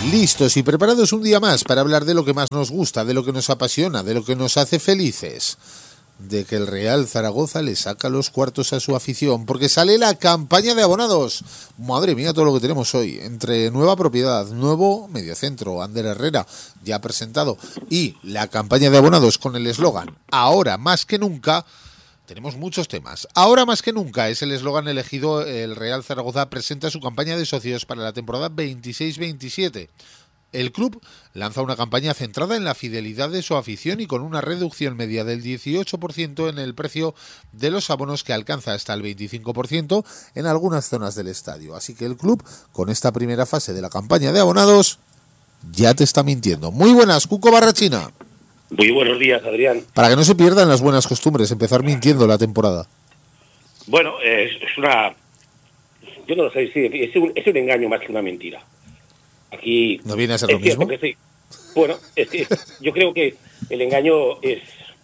Listos y preparados un día más para hablar de lo que más nos gusta, de lo que nos apasiona, de lo que nos hace felices. De que el Real Zaragoza le saca los cuartos a su afición, porque sale la campaña de abonados. Madre mía, todo lo que tenemos hoy, entre nueva propiedad, nuevo mediocentro, Ander Herrera ya presentado, y la campaña de abonados con el eslogan ahora más que nunca. Tenemos muchos temas. Ahora más que nunca es el eslogan elegido. El Real Zaragoza presenta su campaña de socios para la temporada 26-27. El club lanza una campaña centrada en la fidelidad de su afición y con una reducción media del 18% en el precio de los abonos, que alcanza hasta el 25% en algunas zonas del estadio. Así que el club, con esta primera fase de la campaña de abonados, ya te está mintiendo. Muy buenas, Cuco Barrachina. Muy buenos días, Adrián. Para que no se pierdan las buenas costumbres, empezar mintiendo la temporada. Bueno, es una... Yo no lo sé, sí, es un engaño más que una mentira. Aquí... ¿No viene a ser lo mismo? Sí. Bueno, es que yo creo que el engaño es...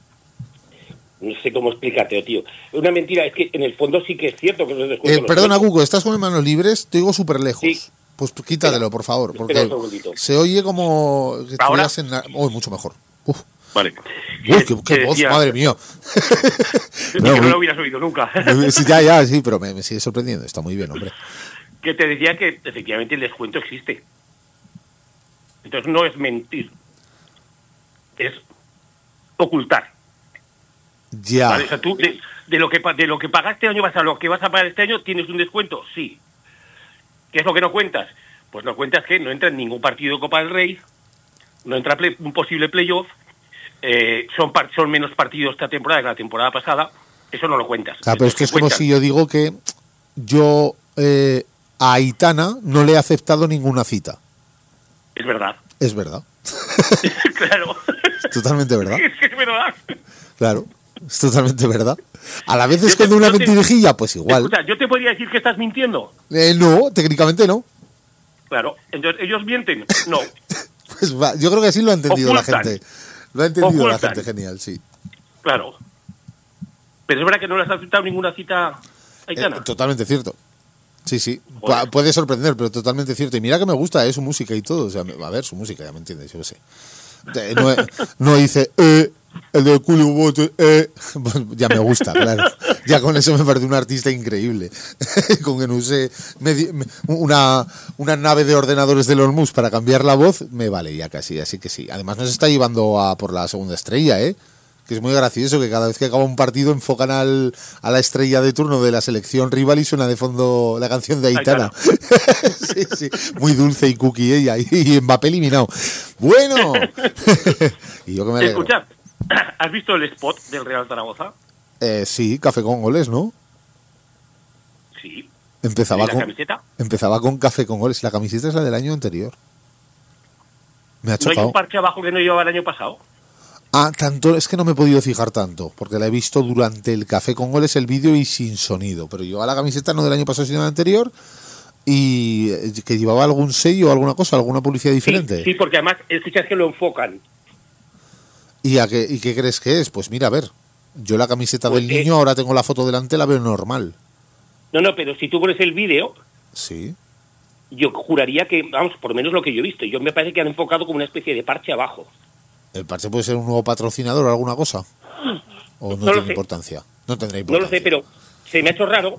No sé cómo explicarte, tío. Una mentira es que en el fondo sí que es cierto que los descuentos... Perdona, Cuco, ¿estás con las manos libres? Te digo súper lejos. Sí. Pues quítatelo, por favor, porque se oye como... que ¿ahora? Mucho mejor. Uf. Vale. Qué voz, madre mía. Que no lo hubieras oído nunca. Sí, ya, sí, pero me sigue sorprendiendo. Está muy bien, hombre. Que te decía que efectivamente el descuento existe. Entonces no es mentir. Es ocultar. Ya. ¿Vale? O sea, tú de lo que pagaste año pasado, lo que vas a pagar este año, ¿tienes un descuento? Sí. ¿Qué es lo que no cuentas? Pues no cuentas que no entra en ningún partido de Copa del Rey, no entra un posible playoff, son menos partidos esta temporada que la temporada pasada, eso no lo cuentas. Claro, pero es que es como si yo digo que yo a Aitana no le he aceptado ninguna cita. Es verdad. Es verdad. Claro. Es totalmente verdad. Es que es verdad. Claro, es totalmente verdad. A la vez es cuando una mentirijilla, pues igual. Escucha, ¿yo te podría decir que estás mintiendo? No, técnicamente no. Claro, ¿ellos mienten? No. Pues yo creo que así lo ha entendido Ocultan. la gente. Lo ha entendido Ocultan. la gente, genial, sí. Claro. Pero es verdad que no les has aceptado ninguna cita Aitana. Totalmente cierto. Sí. Joder. Puede sorprender, pero totalmente cierto. Y mira que me gusta su música y todo. O sea, a ver, su música, ya me entiendes, yo sé. No dice, el de Julio Bote, ya me gusta, claro. Ya con eso me parece un artista increíble. Con que no use una nave de ordenadores del Olmus para cambiar la voz, me vale ya casi, así que sí. Además nos está llevando a por la segunda estrella, que es muy gracioso, que cada vez que acaba un partido enfocan a la estrella de turno de la selección rival y suena de fondo la canción de Aitana. Sí, muy dulce y cookie ella, y Mbappé eliminado. Bueno. Y yo que me alegro. Escucha, ¿has visto el spot del Real Zaragoza? Sí, Café con Goles, ¿no? Sí. Empezaba ¿Y la camiseta? Empezaba con Café con Goles. La camiseta es la del año anterior. Me ha chocado. ¿No hay un parche abajo que no llevaba el año pasado? Tanto, es que no me he podido fijar tanto, porque la he visto durante el Café con Goles, el vídeo, y sin sonido. Pero llevaba la camiseta no del año pasado, sino del anterior, y que llevaba algún sello o alguna cosa, alguna publicidad diferente. Sí, porque además escuchas que lo enfocan. ¿Y qué crees que es? Pues mira, a ver, yo la camiseta del niño, ahora tengo la foto delante, la veo normal. No, pero si tú pones el vídeo... Sí. Yo juraría que, vamos, por lo menos lo que yo he visto, yo me parece que han enfocado como una especie de parche abajo. ¿El parche puede ser un nuevo patrocinador o alguna cosa? ¿O no tiene importancia? No tendrá importancia. No lo sé, pero se me ha hecho raro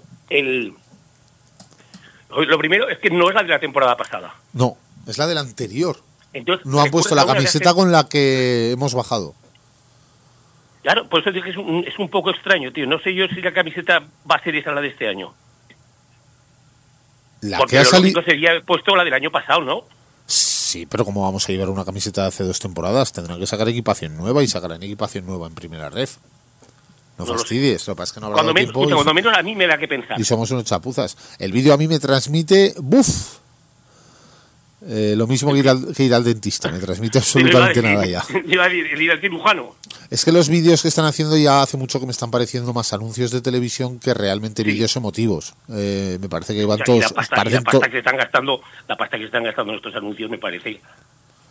Lo primero es que no es la de la temporada pasada. No, es la del anterior. Entonces, no han puesto la camiseta con la que hemos bajado. Claro, por eso digo que es un poco extraño, tío. No sé yo si la camiseta va a ser esa la de este año. Porque lo lógico sería haber puesto la del año pasado, ¿no? Sí, pero ¿cómo vamos a llevar una camiseta de hace 2 temporadas? Tendrán que sacar equipación nueva y sacarán equipación nueva en primera ref. No fastidies, lo que pasa es que no habrá tiempo. Cuando menos a mí me da que pensar. Y somos unos chapuzas. El vídeo a mí me transmite... ¡Buf! Lo mismo que ir al dentista, me transmite absolutamente nada ya. El ir al cirujano. Es que los vídeos que están haciendo ya hace mucho que me están pareciendo más anuncios de televisión que realmente vídeos emotivos. Me parece que van todos... La pasta que están gastando en estos anuncios me parece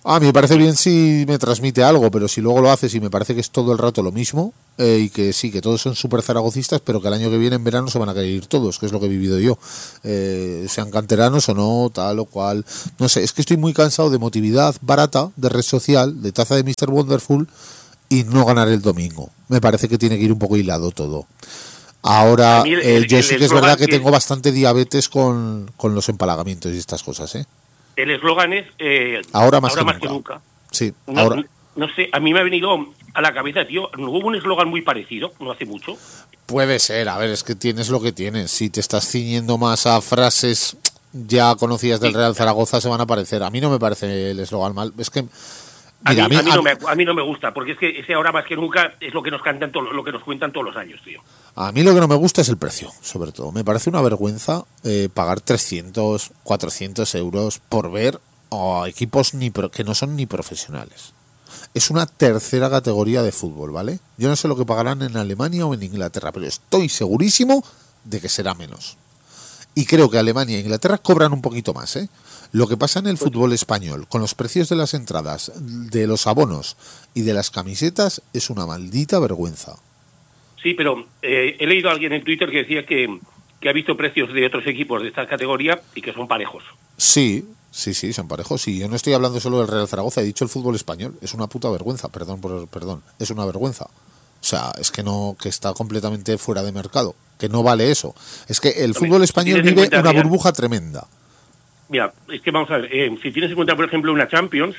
A mí me parece bien si me transmite algo, pero si luego lo haces y me parece que es todo el rato lo mismo, y que sí, que todos son súper zaragocistas, pero que el año que viene en verano se van a querer ir todos, que es lo que he vivido yo. Sean canteranos o no, tal o cual. No sé, es que estoy muy cansado de emotividad barata, de red social, de taza de Mr. Wonderful, y no ganar el domingo. Me parece que tiene que ir un poco hilado todo. Ahora, yo sí que es verdad que tengo bastante diabetes con los empalagamientos y estas cosas, ¿eh? El eslogan es ahora más que nunca. Sí, ahora. No sé, a mí me ha venido a la cabeza, tío, ¿no hubo un eslogan muy parecido no hace mucho? Puede ser, a ver, es que tienes lo que tienes. Si te estás ciñendo más a frases ya conocidas del Real Zaragoza, se van a parecer. A mí no me parece el eslogan mal. Es que... Mira, a mí no me gusta, porque es que ese ahora más que nunca es lo que nos cantan lo que nos cuentan todos los años, tío. A mí lo que no me gusta es el precio, sobre todo. Me parece una vergüenza pagar 300, 400 euros por ver a equipos que no son ni profesionales. Es una tercera categoría de fútbol, ¿vale? Yo no sé lo que pagarán en Alemania o en Inglaterra, pero estoy segurísimo de que será menos. Y creo que Alemania e Inglaterra cobran un poquito más, ¿eh? Lo que pasa en el fútbol español, con los precios de las entradas, de los abonos y de las camisetas, es una maldita vergüenza. Sí, pero he leído a alguien en Twitter que decía que ha visto precios de otros equipos de esta categoría y que son parejos. Sí, son parejos. Sí, yo no estoy hablando solo del Real Zaragoza, he dicho el fútbol español. Es una puta vergüenza, perdón. Es una vergüenza. O sea, es que no, que está completamente fuera de mercado, que no vale eso. Es que el fútbol español vive una burbuja tremenda. Mira, es que vamos a ver, si tienes en cuenta, por ejemplo, una Champions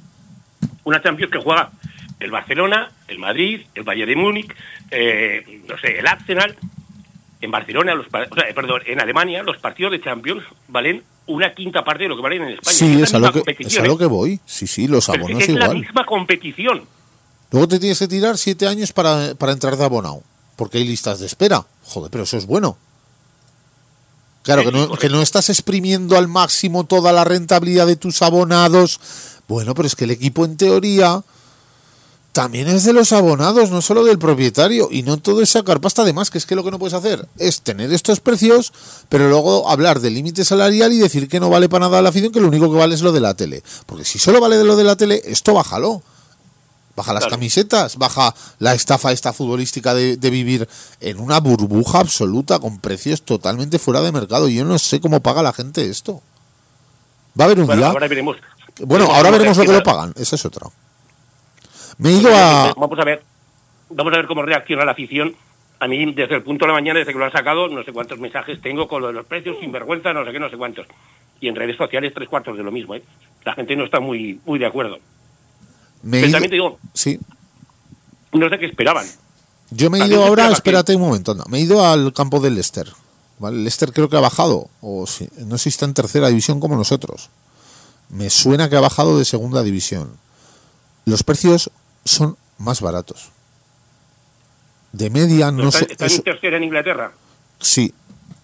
que juega el Barcelona, el Madrid, el Bayern de Múnich, no sé, el Arsenal, en Barcelona, en Alemania, los partidos de Champions valen una quinta parte de lo que valen en España. Sí, es a lo que voy. Sí, los abonos es igual. la misma competición. Luego te tienes que tirar 7 años para entrar de abonado, porque hay listas de espera. Joder, pero eso es bueno. Claro, que no estás exprimiendo al máximo toda la rentabilidad de tus abonados. Bueno, pero es que el equipo en teoría también es de los abonados, no solo del propietario. Y no todo es sacar pasta. Además, que es que lo que no puedes hacer es tener estos precios, pero luego hablar del límite salarial y decir que no vale para nada la afición, que lo único que vale es lo de la tele. Porque si solo vale de lo de la tele, esto bájalo. Baja las camisetas, baja la estafa esta futbolística de vivir en una burbuja absoluta con precios totalmente fuera de mercado. Yo no sé cómo paga la gente esto. Va a haber un día... Ahora veremos. Ahora veremos lo que lo pagan. Esa es otra. Me he ido a... Vamos a ver cómo reacciona la afición. A mí, desde el punto de la mañana, desde que lo han sacado, no sé cuántos mensajes tengo con lo de los precios, sinvergüenza, no sé qué, no sé cuántos. Y en redes sociales 3/4 de lo mismo, ¿eh? La gente no está muy de acuerdo. Pero también te digo, sí. No sé qué esperaban. Yo me he ido ahora, espérate un momento, me he ido al campo del Leicester. ¿Vale? El Leicester creo que ha bajado, no sé si está en tercera división como nosotros. Me suena que ha bajado de segunda división. Los precios son más baratos. De media no sé. ¿Está en tercera en Inglaterra? Sí,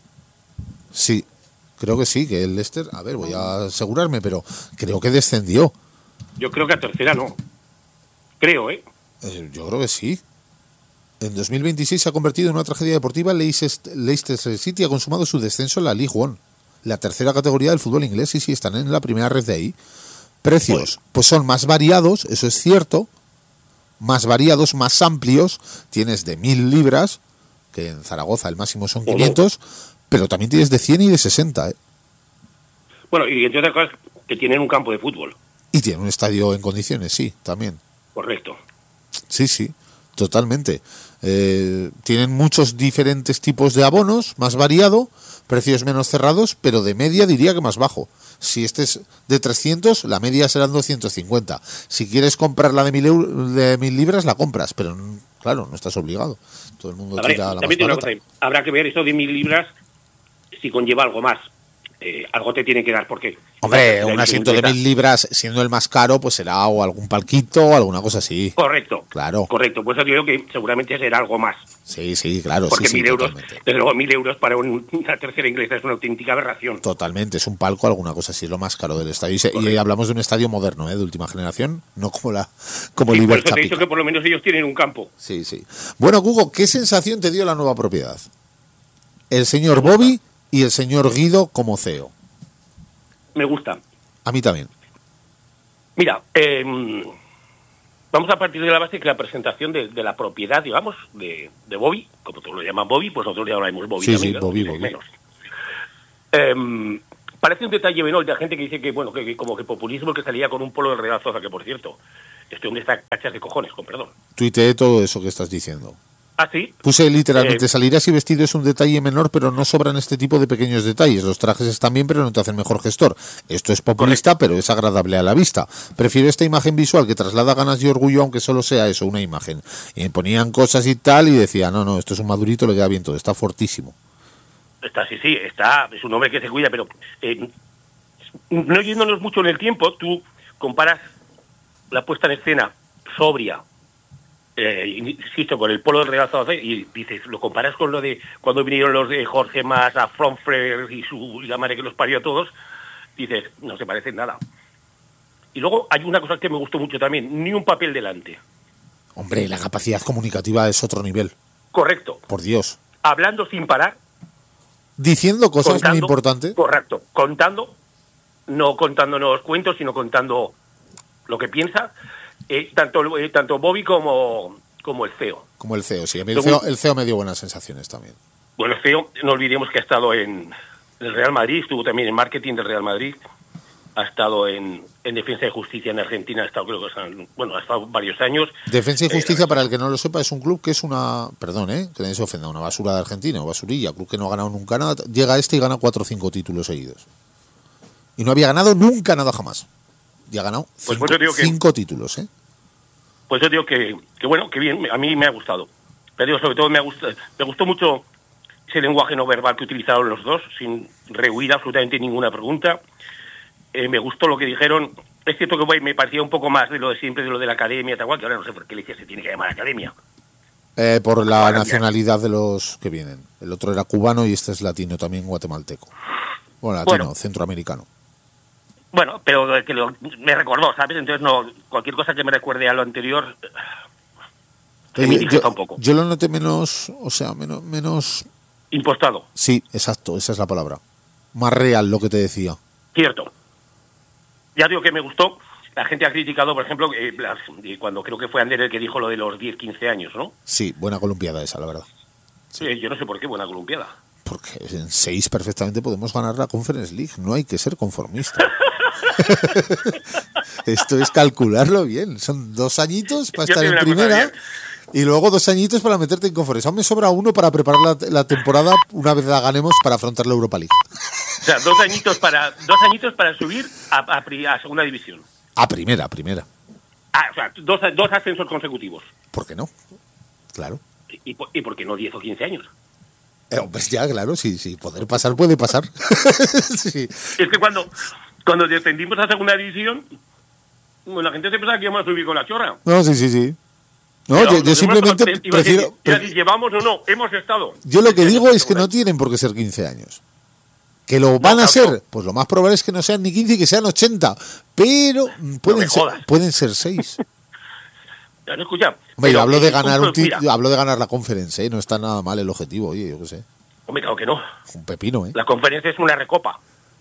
creo que sí, que el Leicester, a ver, voy a asegurarme, pero creo que descendió. Yo creo que a tercera no. Creo, yo creo que sí. En 2026 se ha convertido en una tragedia deportiva. Leicester City ha consumado su descenso en la League One, la tercera categoría del fútbol inglés. Sí, están en la primera red de ahí. Precios, pues son más variados, eso es cierto. Más variados, más amplios. Tienes de 1.000 libras, que en Zaragoza el máximo son 500, pero también tienes de 100 y de 60. Bueno, y entre otras cosas, que tienen un campo de fútbol. Y tiene un estadio en condiciones, sí, también. Correcto. Sí, totalmente. Tienen muchos diferentes tipos de abonos, más variado, precios menos cerrados, pero de media diría que más bajo. Si este es de 300, la media serán 250. Si quieres comprar la de 1.000 libras, la compras, pero claro, no estás obligado. Todo el mundo tira la más barata. Habrá que ver eso de 1.000 libras si conlleva algo más. Algo te tiene que dar, porque... Hombre, un asiento de 1.000 libras, siendo el más caro, pues será o algún palquito o alguna cosa así. Correcto. Claro. Correcto, pues yo digo que seguramente será algo más. Sí, claro. Porque sí, 1.000 euros, totalmente. desde luego 1.000 euros para una tercera inglesa es una auténtica aberración. Totalmente, es un palco, alguna cosa así, es lo más caro del estadio. Y hablamos de un estadio moderno, de última generación, no como sí, Liverpool. Por eso te he dicho que por lo menos ellos tienen un campo. Sí. Bueno, Hugo, ¿qué sensación te dio la nueva propiedad? El señor Bobby y el señor Guido como CEO. Me gusta. A mí también. Mira, vamos a partir de la base que la presentación de la propiedad, digamos, de Bobby, como todos lo llaman Bobby, pues nosotros le llamamos Bobby Sí, también. sí, ¿no? Bobby. Menos. Parece un detalle menor de gente que dice que, bueno, que como que populismo que salía con un polo del Real Zaragoza, que por cierto, este hombre está cachas de cojones, con perdón. Tuiteé todo eso que estás diciendo. ¿Ah, sí? Puse literalmente, salir así vestido es un detalle menor, pero no sobran este tipo de pequeños detalles. Los trajes están bien, pero no te hacen mejor gestor. Esto es populista, Correcto. pero es agradable a la vista. Prefiero esta imagen visual que traslada ganas y orgullo, aunque solo sea eso, una imagen. Y me ponían cosas y tal, y decía, no, esto es un madurito, le queda bien todo, está fortísimo. Es un hombre que se cuida, pero no yéndonos mucho en el tiempo, tú comparas la puesta en escena sobria, insisto, con el polo del Real Zaragoza y dices, lo comparas con lo de cuando vinieron los de Jorge Mas a Fronfre y la madre que los parió a todos, dices, no se parecen nada. Y luego hay una cosa que me gustó mucho también, ni un papel delante. Hombre, la capacidad comunicativa es otro nivel. Correcto. Por Dios. Hablando sin parar. Diciendo cosas contando, muy importantes. Correcto. Contando, no contándonos cuentos, sino contando lo que piensa. Tanto Bobby como el CEO. Como el CEO, sí. A mí Luego, el CEO me dio buenas sensaciones también. Bueno, el CEO, no olvidemos que ha estado en el Real Madrid, estuvo también en marketing del Real Madrid, ha estado en Defensa y Justicia en Argentina, ha estado, creo que ha estado varios años. Defensa y Justicia, para el que no lo sepa, es un club que es una, perdón, que nadie se ofenda, una basura de Argentina, o basurilla, club que no ha ganado nunca nada, llega a este y gana 4 o 5 títulos seguidos. Y no había ganado nunca nada jamás. Y ha ganado 5 títulos, ¿eh? Pues yo digo que bueno, que bien, a mí me ha gustado. Pero digo, sobre todo me gustó mucho ese lenguaje no verbal que utilizaron los dos, sin rehuir absolutamente ninguna pregunta. Me gustó lo que dijeron. Es cierto que me parecía un poco más de lo de siempre, de lo de la academia, tal cual, que ahora no sé por qué le se tiene que llamar academia. Por la nacionalidad de los que vienen. El otro era cubano y este es latino, también guatemalteco. Bueno, latino, centroamericano. Bueno, pero que me recordó, ¿sabes? Entonces, no, cualquier cosa que me recuerde a lo anterior, yo, un poco. Yo lo noté menos, o sea, menos... Impostado. Sí, exacto, esa es la palabra. Más real lo que te decía. Cierto. Ya digo que me gustó. La gente ha criticado, por ejemplo, cuando creo que fue Ander el que dijo lo de los 10, 15 años, ¿no? Sí, buena columpiada esa, la verdad. Sí. Yo no sé por qué buena columpiada. Porque en 6 perfectamente podemos ganar la Conference League. No hay que ser conformista. Esto es calcularlo bien. Son 2 añitos para estar en primera y luego 2 añitos para meterte en Conference. Aún me sobra 1 para preparar la temporada una vez la ganemos para afrontar la Europa League. O sea, 2 añitos para subir a segunda división. A primera. O sea, dos ascensos consecutivos. ¿Por qué no? Claro. ¿Y por qué no 10 o 15 años? Pues ya, claro, sí, poder pasar puede pasar. Sí. Es que cuando descendimos a segunda división, bueno, la gente se pensaba que íbamos a subir con la chorra. No, sí. No, yo simplemente prefiero... Si llevamos o no, hemos estado. Yo lo que digo es que no tienen por qué ser 15 años. ¿Que lo van a ser? Pues lo más probable es que no sean ni 15 y que sean 80. Pero pueden ser 6. Ya no escucha. Hombre, yo hablo de ganar hablo de ganar la Conference, no está nada mal el objetivo, oye, yo qué sé. Hombre, claro que no. Un pepino, La Conferencia es una recopa.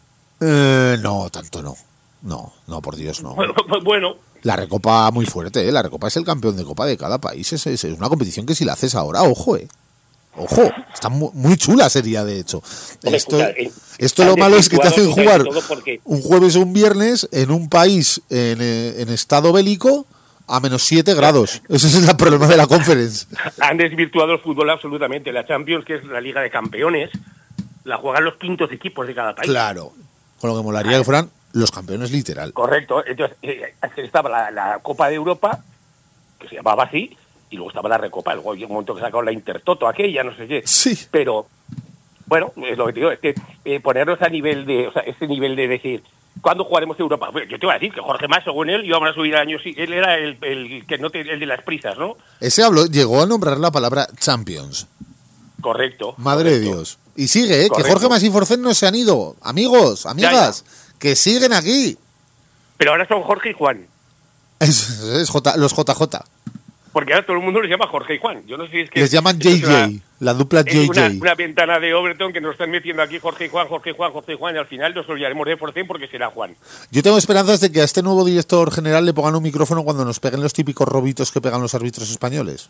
No, tanto no. No, por Dios, no. Bueno. La recopa muy fuerte, La recopa es el campeón de copa de cada país. Es una competición que si la haces ahora, ojo, Ojo, está muy chula sería, de hecho. Esto lo malo es que te hacen jugar un jueves o un viernes en un país en estado bélico a menos 7 grados. Ese es el problema de la Conference. Han desvirtuado el fútbol absolutamente. La Champions, que es la Liga de Campeones, la juegan los quintos equipos de cada país. Claro, con lo que molaría que fueran los campeones literal. Correcto. Entonces, estaba la Copa de Europa, que se llamaba así, y luego estaba la Recopa. Luego hay un momento que sacaron la Intertoto, aquella, no sé qué. Sí. Pero, bueno, es lo que te digo, es que ponernos a nivel de, o sea, ese nivel de decir, ¿cuándo jugaremos Europa? Bueno, yo te iba a decir que Jorge Mas, según él, íbamos a subir años, él era el de las prisas, ¿no? Ese llegó a nombrar la palabra Champions. Correcto. Madre de Dios. Y sigue, que Jorge Mas y Forcén no se han ido. Amigos, amigas, ya. Que siguen aquí. Pero ahora son Jorge y Juan. Los JJ. Porque ahora todo el mundo les llama Jorge y Juan. Yo no sé si es que... Les llaman JJ, la dupla JJ. Es una ventana de Overton que nos están metiendo aquí Jorge y Juan, Jorge y Juan, Jorge y Juan, y al final nos olvidaremos de Forcén porque será Juan. Yo tengo esperanzas de que a este nuevo director general le pongan un micrófono cuando nos peguen los típicos robitos que pegan los árbitros españoles.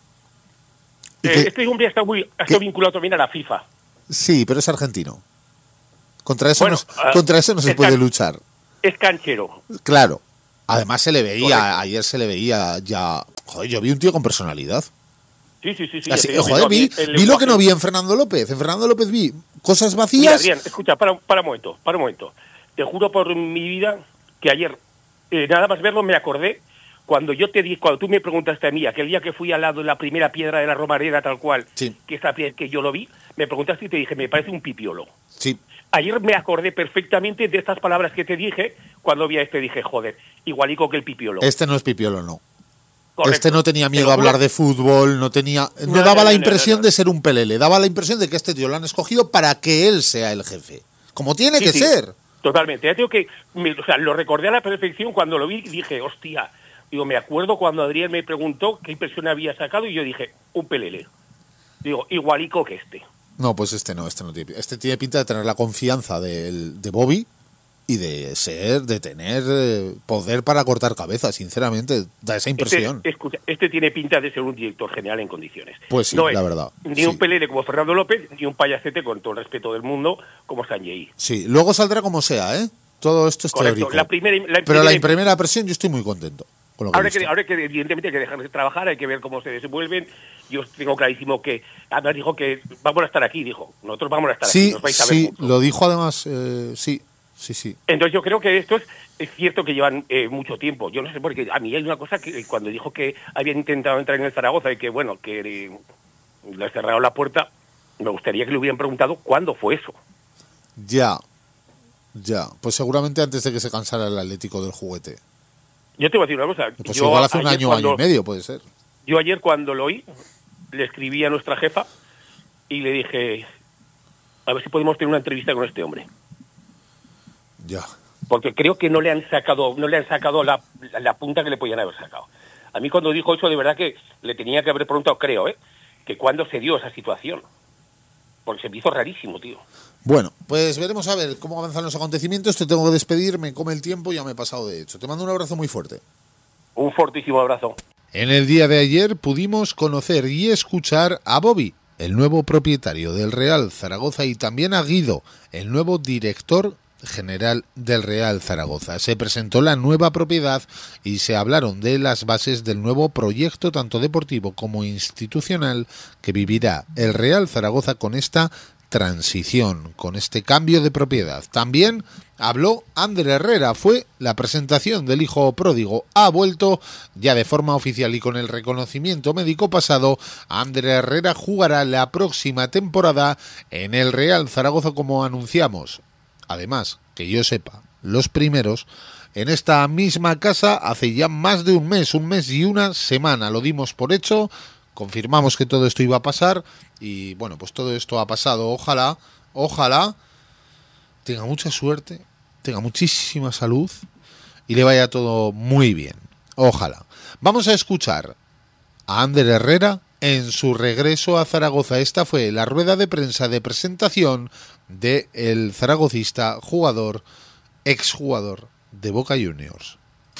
Este hombre está vinculado también a la FIFA. Sí, pero es argentino. Contra eso no se puede luchar. Es canchero. Claro. Además se le veía, ayer se le veía ya... Joder, yo vi un tío con personalidad. Sí. Así, joder, vi lo que no vi en Fernando López. En Fernando López vi cosas vacías. Mira, Adrián, escucha, para un momento. Te juro por mi vida que ayer, nada más verlo, me acordé cuando tú me preguntaste a mí, aquel día que fui al lado de la primera piedra de la Romareda, tal cual, sí, que yo lo vi, me preguntaste y te dije, me parece un pipiolo. Sí. Ayer me acordé perfectamente de estas palabras que te dije, cuando vi a este dije, joder, igualico que el pipiolo. Este no es pipiolo, no. Correcto. Este no tenía miedo a hablar de fútbol, no daba la impresión de ser un pelele, daba la impresión de que este tío lo han escogido para que él sea el jefe, como tiene que ser. Totalmente, ya tengo que, lo recordé a la perfección cuando lo vi y dije, hostia, me acuerdo cuando Adrián me preguntó qué impresión había sacado y yo dije, un pelele. Digo, igualico que este. No, pues este tiene pinta de tener la confianza de Bobby y de tener poder para cortar cabezas, sinceramente, da esa impresión. Este tiene pinta de ser un director general en condiciones. Pues sí, no la verdad. Ni un pelele como Fernando López, ni un payasete con todo el respeto del mundo como Sanjei. Sí, luego saldrá como sea, ¿eh? Todo esto es teórico. Pero la primera presión yo estoy muy contento. Ahora que evidentemente hay que dejar de trabajar, hay que ver cómo se desenvuelven. Yo tengo clarísimo que además dijo que vamos a estar aquí, nosotros vamos a estar aquí, nos vais a ver mucho. Lo dijo además, sí. Entonces yo creo que esto es cierto que llevan mucho tiempo. Yo no sé por qué, a mí hay una cosa que cuando dijo que habían intentado entrar en el Zaragoza y que le cerraron la puerta, me gustaría que le hubieran preguntado cuándo fue eso. Ya, pues seguramente antes de que se cansara el Atlético del juguete. Yo te voy a decir una cosa. Pues igual hace un año y medio, puede ser. Yo ayer cuando lo oí, le escribí a nuestra jefa y le dije, a ver si podemos tener una entrevista con este hombre. Ya. Porque creo que no le han sacado la punta que le podían haber sacado. A mí cuando dijo eso, de verdad que le tenía que haber preguntado, creo, que cuándo se dio esa situación. Porque se me hizo rarísimo, tío. Bueno, pues veremos a ver cómo avanzan los acontecimientos. Te tengo que despedir, me come el tiempo, ya me he pasado de hecho. Te mando un abrazo muy fuerte. Un fortísimo abrazo. En el día de ayer pudimos conocer y escuchar a Bobby, el nuevo propietario del Real Zaragoza, y también a Guido, el nuevo director general del Real Zaragoza. Se presentó la nueva propiedad y se hablaron de las bases del nuevo proyecto tanto deportivo como institucional que vivirá el Real Zaragoza con esta transición, con este cambio de propiedad. También habló Ander Herrera, fue la presentación del hijo pródigo. Ha vuelto ya de forma oficial y con el reconocimiento médico pasado. Ander Herrera jugará la próxima temporada en el Real Zaragoza, como anunciamos. Además, que yo sepa, los primeros en esta misma casa hace ya más de un mes y una semana. Lo dimos por hecho, confirmamos que todo esto iba a pasar y bueno, pues todo esto ha pasado. Ojalá tenga mucha suerte, tenga muchísima salud y le vaya todo muy bien. Ojalá. Vamos a escuchar a Ander Herrera en su regreso a Zaragoza. Esta fue la rueda de prensa de presentación de el zaragocista exjugador de Boca Juniors.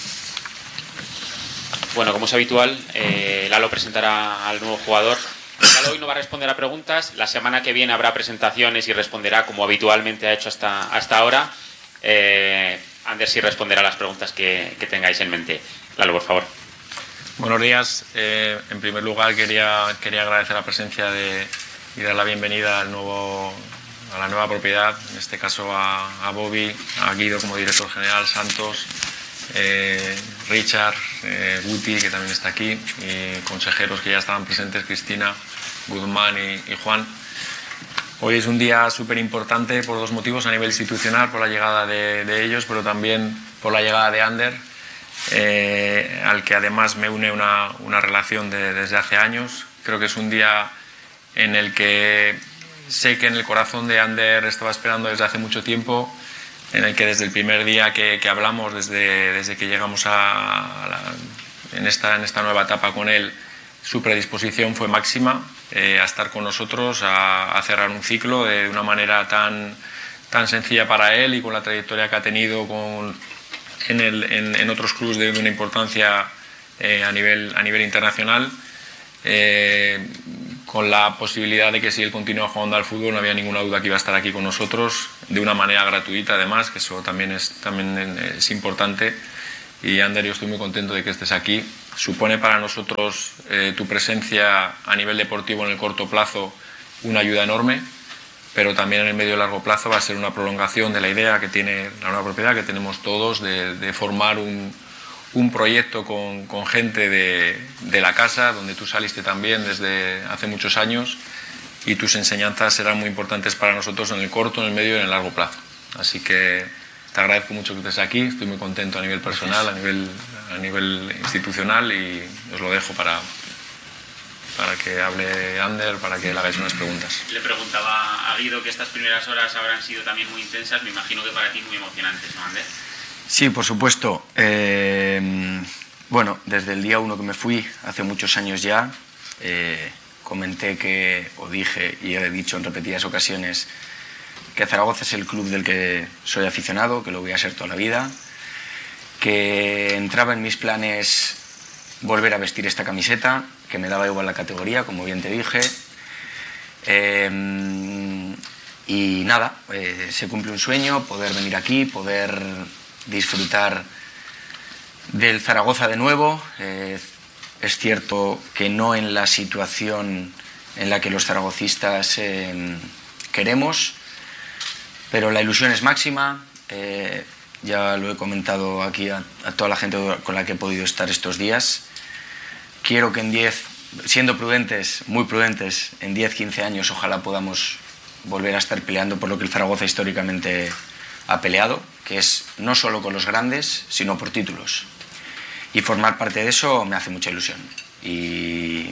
Bueno, como es habitual, Lalo presentará al nuevo jugador. Lalo hoy no va a responder a preguntas. La semana que viene habrá presentaciones y responderá como habitualmente ha hecho hasta ahora. Ander sí responderá a las preguntas que tengáis en mente. Lalo, por favor. Buenos días. En primer lugar, quería agradecer la presencia y dar la bienvenida a la nueva propiedad, en este caso a Bobby, a Guido como director general, Santos, Richard, Guti, que también está aquí, y consejeros que ya estaban presentes, Cristina, Guzmán y Juan. Hoy es un día súper importante por dos motivos: a nivel institucional, por la llegada de ellos, pero también por la llegada de Ander, al que además me une una relación desde hace años. Creo que es un día en el que sé que en el corazón de Ander estaba esperando desde hace mucho tiempo, en el que desde el primer día que hablamos, desde que llegamos en esta nueva etapa con él, su predisposición fue máxima a estar con nosotros, a cerrar un ciclo de una manera tan sencilla para él y con la trayectoria que ha tenido en otros clubes de una importancia a nivel internacional, con la posibilidad de que si él continúa jugando al fútbol no había ninguna duda que iba a estar aquí con nosotros de una manera gratuita, además, que eso también es importante. Y Ander, yo estoy muy contento de que estés aquí. Supone para nosotros tu presencia a nivel deportivo en el corto plazo una ayuda enorme, pero también en el medio y largo plazo va a ser una prolongación de la idea que tiene la nueva propiedad, que tenemos todos, de formar un proyecto con gente de la casa, donde tú saliste también desde hace muchos años, y tus enseñanzas serán muy importantes para nosotros en el corto, en el medio y en el largo plazo. Así que te agradezco mucho que estés aquí, estoy muy contento a nivel personal, a nivel institucional, y os lo dejo para que hable Ander, para que le hagáis unas preguntas. Le preguntaba a Guido que estas primeras horas habrán sido también muy intensas, me imagino que para ti muy emocionantes, ¿no, Ander? Sí, por supuesto. Bueno, desde el día 1 que me fui, hace muchos años ya, comenté o dije y he dicho en repetidas ocasiones que Zaragoza es el club del que soy aficionado, que lo voy a ser toda la vida, que entraba en mis planes volver a vestir esta camiseta, que me daba igual la categoría, como bien te dije. Y nada, se cumple un sueño, poder venir aquí, poder disfrutar del Zaragoza de nuevo. Es cierto que no en la situación en la que los zaragocistas queremos, pero la ilusión es máxima. Ya lo he comentado aquí a toda la gente con la que he podido estar estos días. Quiero que en 10, siendo prudentes, muy prudentes, en 10, 15 años ojalá podamos volver a estar peleando por lo que el Zaragoza históricamente ha peleado, que es no solo con los grandes, sino por títulos. Y formar parte de eso me hace mucha ilusión. Y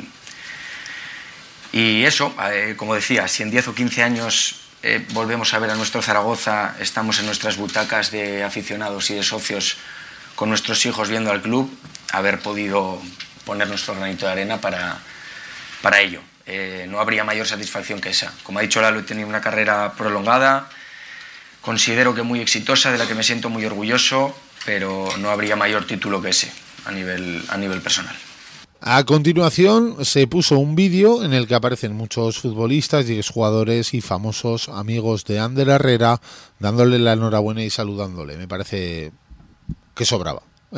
eso, como decía, si en 10 o 15 años volvemos a ver a nuestro Zaragoza, estamos en nuestras butacas de aficionados y de socios con nuestros hijos viendo al club, haber podido poner nuestro granito de arena para ello. No habría mayor satisfacción que esa. Como ha dicho Lalo, he tenido una carrera prolongada, considero que muy exitosa, de la que me siento muy orgulloso, pero no habría mayor título que ese a nivel personal. A continuación se puso un vídeo en el que aparecen muchos futbolistas y exjugadores y famosos amigos de Ander Herrera dándole la enhorabuena y saludándole. Me parece que sobraba.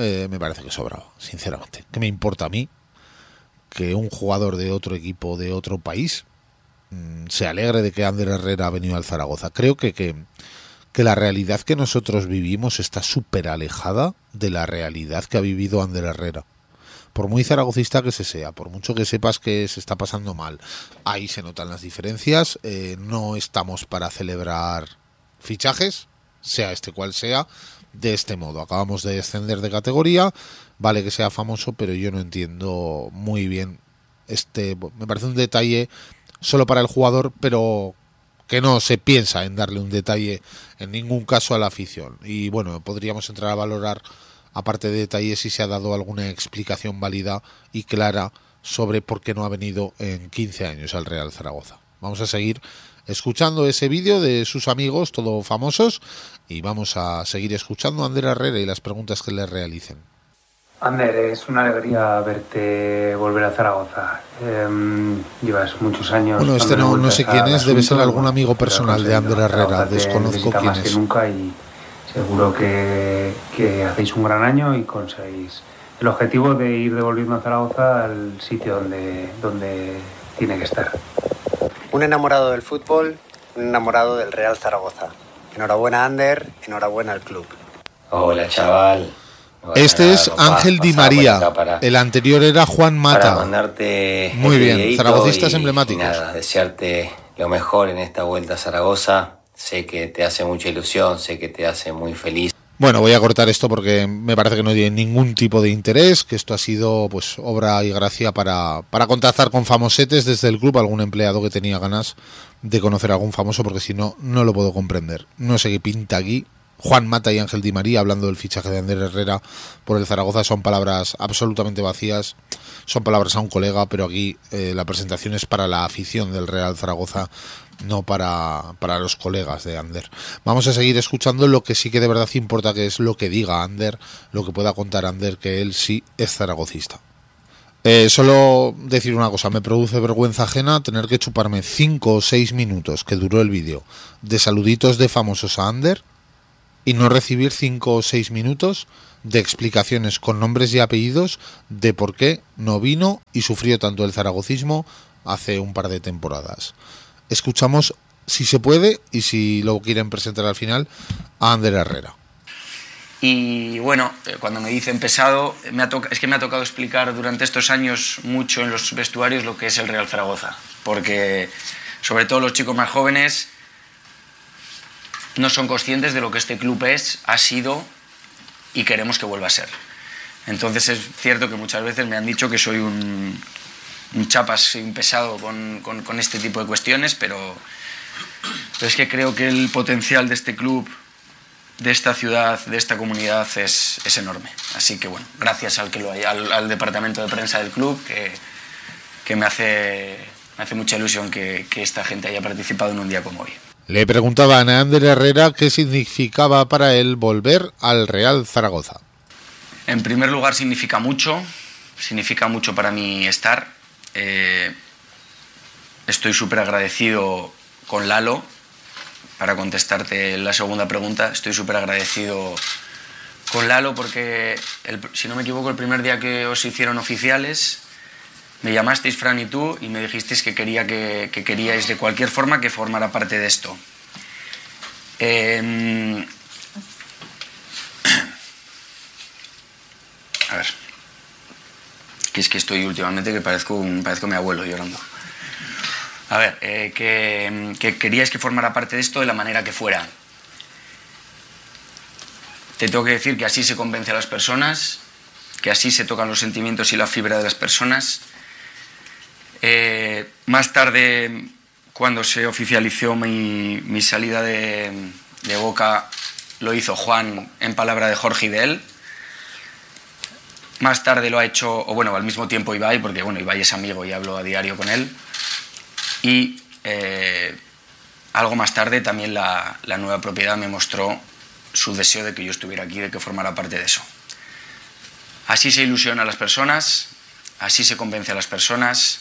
Sinceramente. ¿Qué me importa a mí que un jugador de otro equipo, de otro país, se alegre de que Ander Herrera ha venido al Zaragoza? Creo que la realidad que nosotros vivimos está súper alejada de la realidad que ha vivido Ander Herrera. Por muy zaragocista que se sea, por mucho que sepas que se está pasando mal, ahí se notan las diferencias. No estamos para celebrar fichajes, sea este cual sea, de este modo. Acabamos de descender de categoría, vale que sea famoso, pero yo no entiendo muy bien me parece un detalle solo para el jugador, pero que no se piensa en darle un detalle en ningún caso a la afición. Y bueno, podríamos entrar a valorar, aparte de detalles, si se ha dado alguna explicación válida y clara sobre por qué no ha venido en 15 años al Real Zaragoza. Vamos a seguir escuchando ese vídeo de sus amigos, todos famosos, y vamos a seguir escuchando a Ander Herrera y las preguntas que le realicen. Ander, es una alegría verte volver a Zaragoza. Llevas muchos años. Bueno, no sé quién es, debe ser algún amigo personal de Ander Herrera, desconozco quién más es. Que nunca, y seguro que hacéis un gran año y conseguís el objetivo de ir devolviendo a Zaragoza al sitio donde tiene que estar. Un enamorado del fútbol, un enamorado del Real Zaragoza. Enhorabuena, Ander, enhorabuena al club. Hola, chaval. Este es Ángel Di María, el anterior era Juan Mata. Para mandarte muy bien, zaragocistas emblemáticos. Y nada, desearte lo mejor en esta vuelta a Zaragoza. Sé que te hace mucha ilusión, sé que te hace muy feliz. Bueno, voy a cortar esto porque me parece que no tiene ningún tipo de interés, que esto ha sido pues obra y gracia para contactar con famosetes desde el club, algún empleado que tenía ganas de conocer a algún famoso, porque si no, no lo puedo comprender. No sé qué pinta aquí, Juan Mata y Ángel Di María hablando del fichaje de Ander Herrera por el Zaragoza son palabras absolutamente vacías, son palabras a un colega, pero aquí la presentación es para la afición del Real Zaragoza, no para los colegas de Ander. Vamos a seguir escuchando lo que sí que de verdad importa, que es lo que diga Ander, lo que pueda contar Ander, que él sí es zaragocista. Solo decir una cosa, me produce vergüenza ajena tener que chuparme 5 o 6 minutos que duró el vídeo de saluditos de famosos a Ander y no recibir 5 o 6 minutos de explicaciones con nombres y apellidos de por qué no vino y sufrió tanto el zaragocismo hace un par de temporadas. Escuchamos, si se puede y si lo quieren presentar al final, a Ander Herrera. Y bueno, cuando me dicen pesado, es que me ha tocado explicar durante estos años mucho en los vestuarios lo que es el Real Zaragoza, porque sobre todo los chicos más jóvenes no son conscientes de lo que este club es, ha sido y queremos que vuelva a ser. Entonces es cierto que muchas veces me han dicho que soy un chapas, soy un pesado con este tipo de cuestiones, pero es que creo que el potencial de este club, de esta ciudad, de esta comunidad es enorme. Así que bueno, gracias al departamento de prensa del club, que me hace mucha ilusión que esta gente haya participado en un día como hoy. Le preguntaban a Ander Herrera qué significaba para él volver al Real Zaragoza. En primer lugar significa mucho para mí estar. Estoy súper agradecido con Lalo. Para contestarte la segunda pregunta, estoy súper agradecido con Lalo porque, si no me equivoco, el primer día que os hicieron oficiales, me llamasteis, Fran y tú, y me dijisteis que queríais de cualquier forma que formara parte de esto. A ver, que es que estoy últimamente que parezco mi abuelo llorando. A ver, que queríais que formara parte de esto de la manera que fuera. Te tengo que decir que así se convence a las personas, que así se tocan los sentimientos y la fibra de las personas. Más tarde, cuando se oficializó mi salida de Boca, lo hizo Juan en palabra de Jorge y de él. Más tarde lo ha hecho, o bueno, al mismo tiempo Ibai, porque bueno, Ibai es amigo y hablo a diario con él. Y algo más tarde también la nueva propiedad me mostró su deseo de que yo estuviera aquí, de que formara parte de eso. Así se ilusiona a las personas, así se convence a las personas.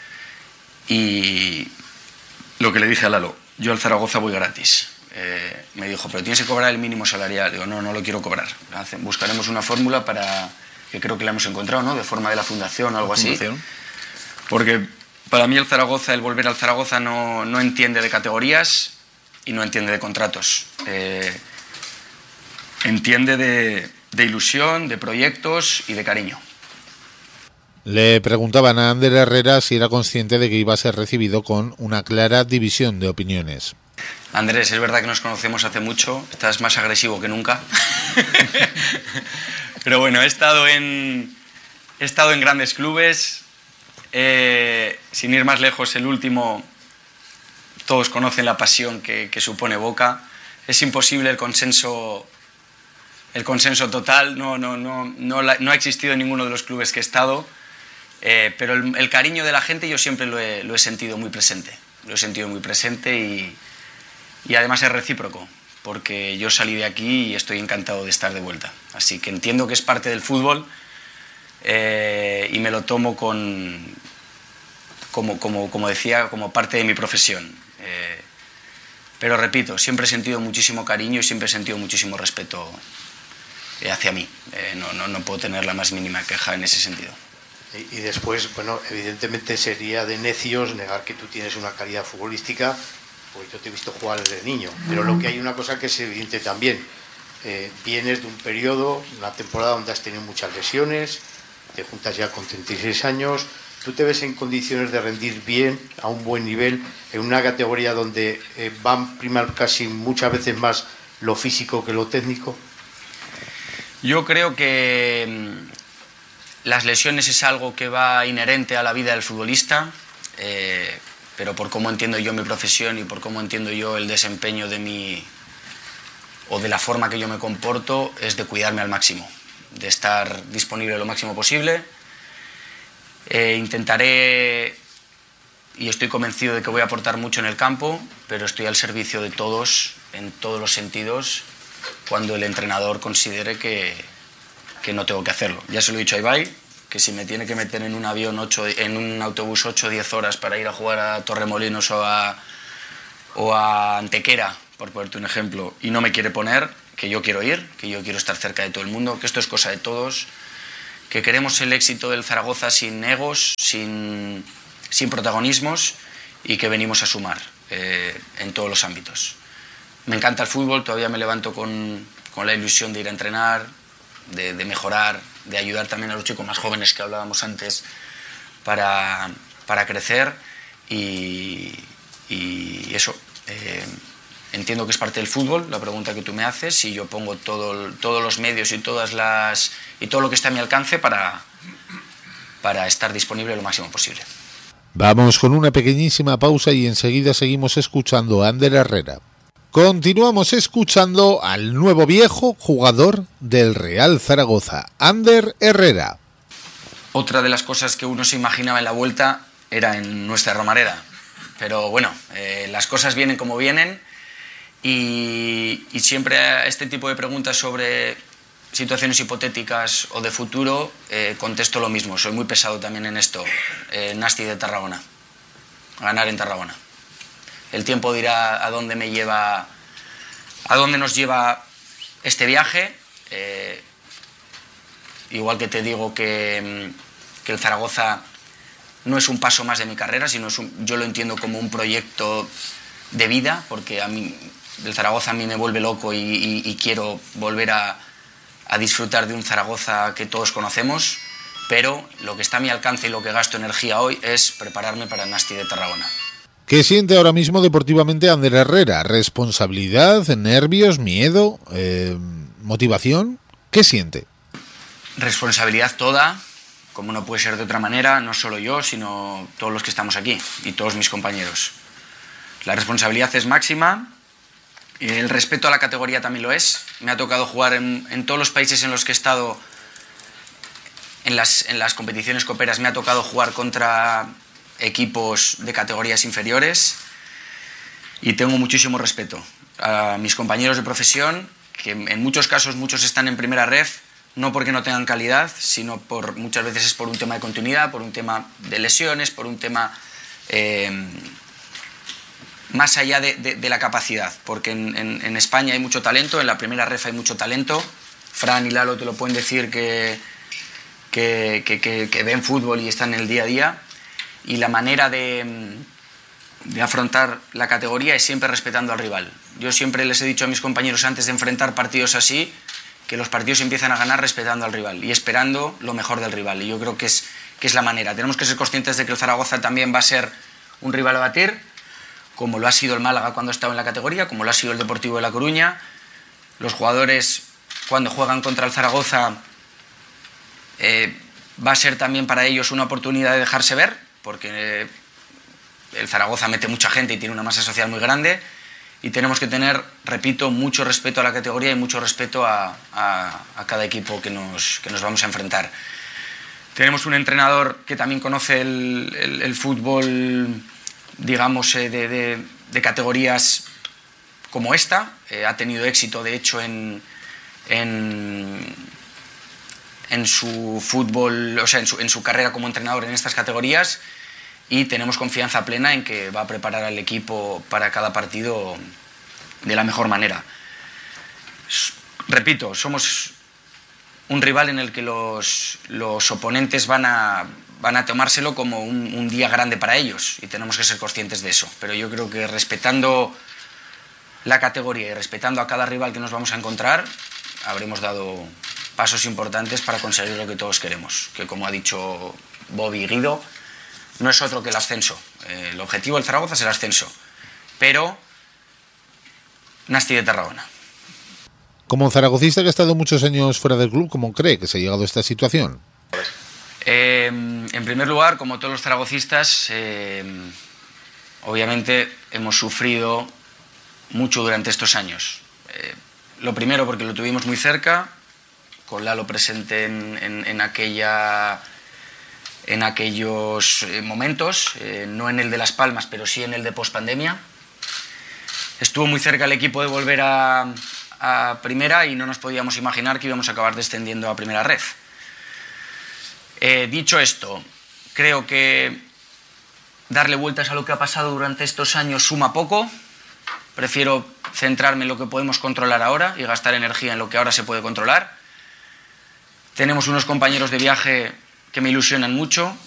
Y lo que le dije a Lalo, yo al Zaragoza voy gratis. Me dijo, pero tienes que cobrar el mínimo salarial. Digo, no lo quiero cobrar. Buscaremos una fórmula para, que creo que la hemos encontrado, ¿no? De forma de la fundación o algo así. Porque para mí el volver al Zaragoza no entiende de categorías y no entiende de contratos. Entiende de ilusión, de proyectos y de cariño. Le preguntaban a Ander Herrera si era consciente de que iba a ser recibido con una clara división de opiniones. Andrés, es verdad que nos conocemos hace mucho, estás más agresivo que nunca. Pero bueno, he estado en grandes clubes. Sin ir más lejos, el último, todos conocen la pasión que supone Boca. Es imposible el consenso total, no ha existido en ninguno de los clubes que he estado, pero el cariño de la gente yo siempre lo he sentido muy presente. Lo he sentido muy presente y además es recíproco, porque yo salí de aquí y estoy encantado de estar de vuelta. Así que entiendo que es parte del fútbol. Y me lo tomo como decía, como parte de mi profesión. Pero repito, siempre he sentido muchísimo cariño y siempre he sentido muchísimo respeto hacia mí. No puedo tener la más mínima queja en ese sentido. Y después, bueno, evidentemente sería de necios negar que tú tienes una calidad futbolística, porque yo te he visto jugar desde niño. Pero lo que hay una cosa que es evidente también. Vienes de un periodo, una temporada donde has tenido muchas lesiones, te juntas ya con 36 años, ¿tú te ves en condiciones de rendir bien, a un buen nivel, en una categoría donde van a primar casi muchas veces más lo físico que lo técnico? Yo creo que las lesiones es algo que va inherente a la vida del futbolista, pero por cómo entiendo yo mi profesión y por cómo entiendo yo el desempeño de mi o de la forma que yo me comporto es de cuidarme al máximo, de estar disponible lo máximo posible. Intentaré, y estoy convencido de que voy a aportar mucho en el campo, pero estoy al servicio de todos, en todos los sentidos, cuando el entrenador considere que no tengo que hacerlo. Ya se lo he dicho a Ibai, que si me tiene que meter en un avión, en un autobús 8 o 10 horas para ir a jugar a Torremolinos o a Antequera, por ponerte un ejemplo, y no me quiere poner, que yo quiero ir, que yo quiero estar cerca de todo el mundo, que esto es cosa de todos, que queremos el éxito del Zaragoza sin egos, sin protagonismos, y que venimos a sumar en todos los ámbitos. Me encanta el fútbol, todavía me levanto con la ilusión de ir a entrenar, de mejorar, de ayudar también a los chicos más jóvenes que hablábamos antes para crecer, y eso. Entiendo que es parte del fútbol, la pregunta que tú me haces, y yo pongo todos los medios y todo lo que está a mi alcance para estar disponible lo máximo posible. Vamos con una pequeñísima pausa y enseguida seguimos escuchando a Ander Herrera. Continuamos escuchando al nuevo viejo jugador del Real Zaragoza, Ander Herrera. Otra de las cosas que uno se imaginaba en la vuelta era en nuestra Romareda, pero bueno, las cosas vienen como vienen, y siempre a este tipo de preguntas sobre situaciones hipotéticas o de futuro contesto lo mismo. Soy muy pesado también en esto. Nasti de Tarragona, ganar en Tarragona. El tiempo dirá a dónde nos lleva este viaje. Igual que te digo que el Zaragoza no es un paso más de mi carrera, sino yo lo entiendo como un proyecto de vida, porque a mí el Zaragoza a mí me vuelve loco y quiero volver a disfrutar de un Zaragoza que todos conocemos, pero lo que está a mi alcance y lo que gasto energía hoy es prepararme para el Nasti de Tarragona. ¿Qué siente ahora mismo deportivamente Ander Herrera? ¿Responsabilidad, nervios, miedo, motivación? ¿Qué siente? Responsabilidad toda, como no puede ser de otra manera, no solo yo, sino todos los que estamos aquí y todos mis compañeros. La responsabilidad es máxima, el respeto a la categoría también lo es. Me ha tocado jugar en todos los países en los que he estado, en las competiciones coperas, me ha tocado jugar contra equipos de categorías inferiores, y tengo muchísimo respeto a mis compañeros de profesión, que en muchos casos muchos están en primera ref, no porque no tengan calidad, sino muchas veces es por un tema de continuidad, por un tema de lesiones, por un tema más allá de la capacidad, porque en España hay mucho talento, en la primera ref hay mucho talento. Fran y Lalo te lo pueden decir que ven fútbol y están en el día a día, y la manera de afrontar la categoría es siempre respetando al rival. Yo siempre les he dicho a mis compañeros antes de enfrentar partidos así, que los partidos empiezan a ganar respetando al rival y esperando lo mejor del rival, y yo creo que es la manera. Tenemos que ser conscientes de que el Zaragoza también va a ser un rival a batir, como lo ha sido el Málaga cuando ha estado en la categoría, como lo ha sido el Deportivo de La Coruña. Los jugadores, cuando juegan contra el Zaragoza, va a ser también para ellos una oportunidad de dejarse ver, porque el Zaragoza mete mucha gente y tiene una masa social muy grande, y tenemos que tener, repito, mucho respeto a la categoría y mucho respeto a cada equipo que nos vamos a enfrentar. Tenemos un entrenador que también conoce el fútbol, digamos, de categorías como esta. Ha tenido éxito, de hecho, en su fútbol, o sea, en su carrera como entrenador en estas categorías, y tenemos confianza plena en que va a preparar al equipo para cada partido de la mejor manera. Repito, somos un rival en el que los oponentes van a tomárselo como un día grande para ellos, y tenemos que ser conscientes de eso. Pero yo creo que respetando la categoría y respetando a cada rival que nos vamos a encontrar, habremos dado pasos importantes para conseguir lo que todos queremos, que, como ha dicho Bobby y Guido, no es otro que el ascenso. El objetivo del Zaragoza es el ascenso, pero Nasti de Tarragona. Como zaragocista que ha estado muchos años fuera del club, ¿cómo cree que se ha llegado a esta situación? En primer lugar, como todos los zaragocistas, obviamente hemos sufrido mucho durante estos años. Lo primero porque lo tuvimos muy cerca, con Lalo presente en aquellos momentos, no en el de Las Palmas, pero sí en el de pospandemia. Estuvo muy cerca el equipo de volver a primera y no nos podíamos imaginar que íbamos a acabar descendiendo a primera red. Dicho esto, creo que darle vueltas a lo que ha pasado durante estos años suma poco. Prefiero centrarme en lo que podemos controlar ahora y gastar energía en lo que ahora se puede controlar. Tenemos unos compañeros de viaje que me ilusionan mucho,